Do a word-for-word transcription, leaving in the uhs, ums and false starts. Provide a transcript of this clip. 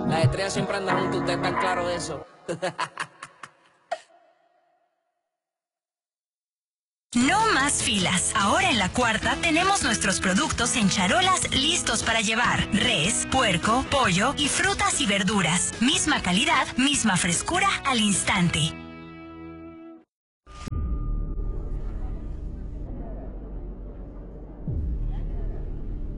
Las estrellas siempre andan juntos, ustedes están claros de eso. No más filas. Ahora en La Cuarta tenemos nuestros productos en charolas listos para llevar. Res, puerco, pollo y frutas y verduras. Misma calidad, misma frescura al instante.